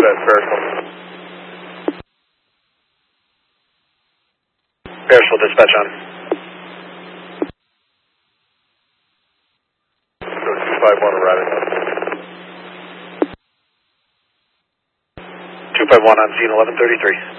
that, Pearsall. Pearsall, dispatch on. So 251 arriving. 251 on scene 1133.